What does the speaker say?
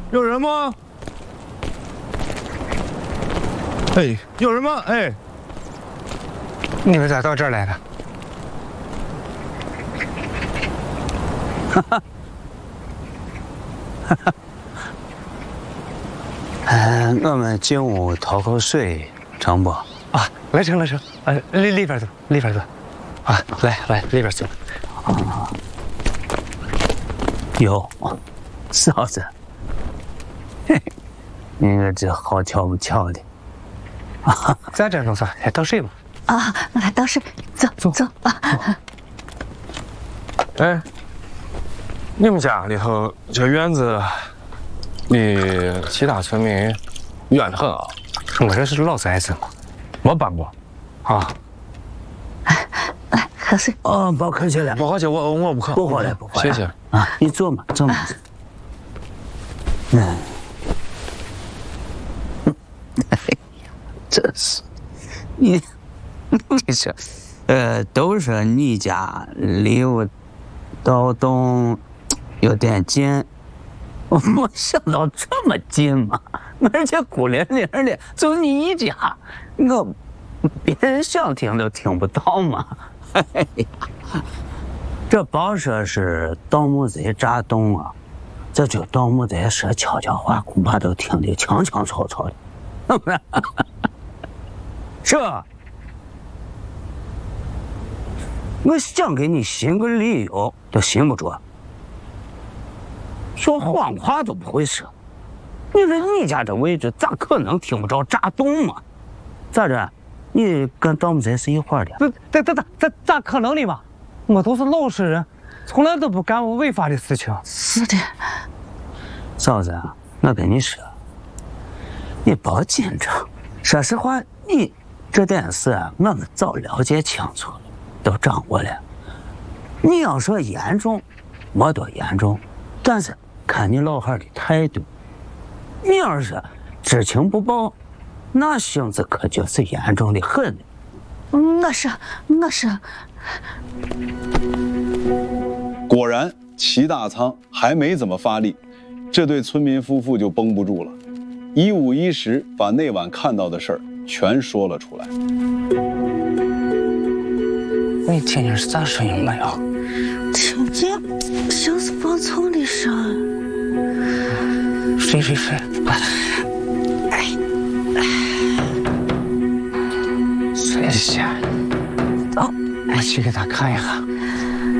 有人吗？哎，有人吗？哎， 你们咋到这儿来的？哈哈，哈哈。我们进屋讨口水，成不？啊，来成。里边走。啊，来里边走。啊。哟，嫂子，嘿，你说这好巧不巧的。啊，咱这弄啥？来倒水吧。 啊，来倒水，走啊。 哎，你们家里头这院子离其他村民远得很啊。 我这是老宅子嘛， 没搬过。啊。 来喝水。 哦，不客气了。 不客气，我不渴。 不喝了。 谢谢。 啊，你坐嘛。真是，你说，都说你家离我到东有点近，我没想到这么近嘛，而且孤零零的，就你一家，我别人想听都听不到嘛。哎呀，这别说是盗墓贼炸洞啊，这就盗墓贼说悄悄话，恐怕都听得强强吵吵的。这，我想给你寻个理由都寻不着，说谎话都不会说。你说你家这位置咋可能听不着炸洞嘛？咋着？你跟盗墓贼是一伙的？ 咋可能的嘛？我都是老实人，从来都不干我违法的事情。 是的， 嫂子，我跟你说，你别紧张。说实话，你这点事我们早了解清楚了，都掌握了。你要说严重，没多严重，但是看你老汉的态度，你要是知情不报，那性子可就是严重的很了。 我是。 果然，齐大仓还没怎么发力，这对村民夫妇就绷不住了，一五一十把那晚看到的事儿全说了出来。 你听见是啥声音没有？ 听见像是放葱的声。 睡，睡一下。走，我去给他看一下。